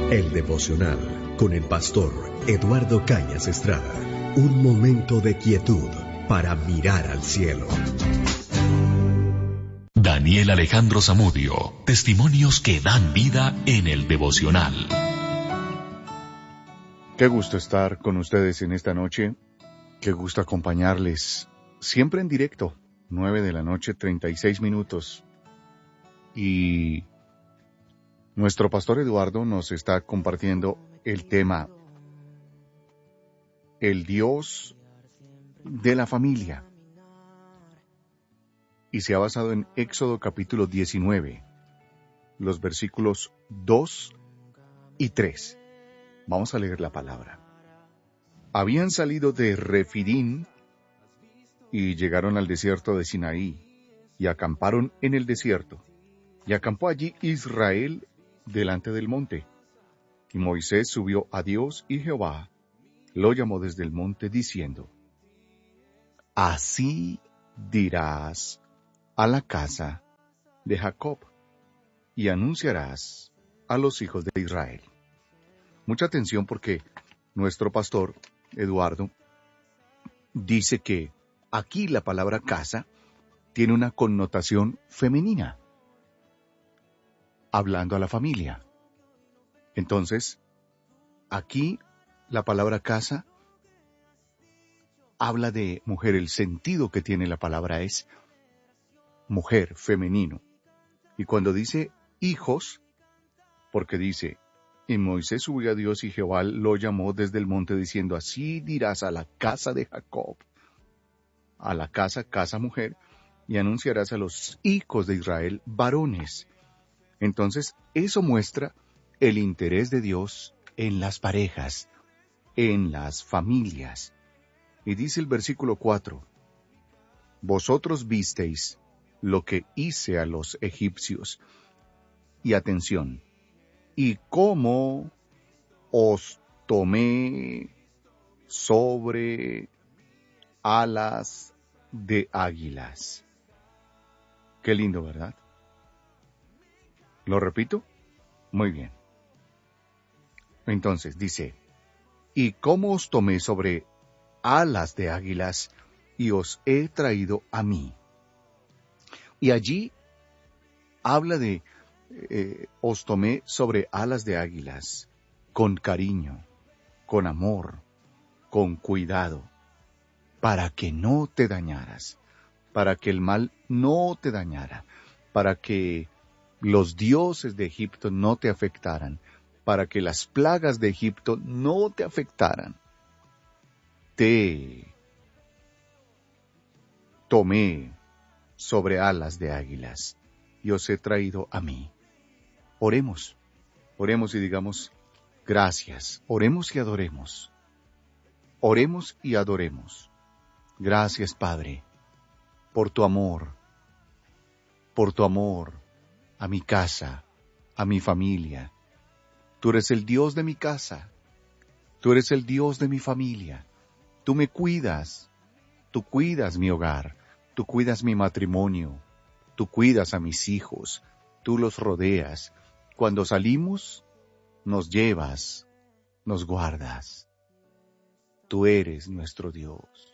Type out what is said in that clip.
El devocional con el pastor Eduardo Cañas Estrada. Un momento de quietud para mirar al cielo. Daniel Alejandro Zamudio, testimonios que dan vida en el devocional. Qué gusto estar con ustedes en esta noche. Qué gusto acompañarles siempre en directo, 9 de la noche, 36 minutos. Y nuestro pastor Eduardo nos está compartiendo el tema, el Dios de la familia. Y se ha basado en Éxodo capítulo 19, los versículos 2 y 3. Vamos a leer la palabra. Habían salido de Refidim y llegaron al desierto de Sinaí y acamparon en el desierto. Y acampó allí Israel delante del monte. Y Moisés subió a Dios y Jehová lo llamó desde el monte diciendo: Así dirás a la casa de Jacob y anunciarás a los hijos de Israel. Mucha atención porque nuestro pastor Eduardo dice que aquí la palabra casa tiene una connotación femenina, hablando a la familia. Entonces, aquí la palabra casa habla de mujer. El sentido que tiene la palabra es mujer, femenino. Y cuando dice hijos, porque dice: y Moisés subió a Dios y Jehová lo llamó desde el monte diciendo: así dirás a la casa de Jacob, a la casa mujer, y anunciarás a los hijos de Israel varones. Entonces, eso muestra el interés de Dios en las parejas, en las familias. Y dice el versículo 4, vosotros visteis lo que hice a los egipcios. Y atención, y cómo os tomé sobre alas de águilas. Qué lindo, ¿verdad? ¿Lo repito? Muy bien. Entonces dice: y cómo os tomé sobre alas de águilas y os he traído a mí. Y allí habla de os tomé sobre alas de águilas, con cariño, con amor, con cuidado, para que no te dañaras, para que el mal no te dañara, para que los dioses de Egipto no te afectaran, para que las plagas de Egipto no te afectaran. Te tomé sobre alas de águilas y os he traído a mí. Oremos y digamos gracias. Oremos y adoremos. Oremos y adoremos. Gracias, Padre, por tu amor a mi casa, a mi familia. Tú eres el Dios de mi casa, tú eres el Dios de mi familia. Tú me cuidas, tú cuidas mi hogar, tú cuidas mi matrimonio, tú cuidas a mis hijos, tú los rodeas. Cuando salimos, nos llevas, nos guardas. Tú eres nuestro Dios.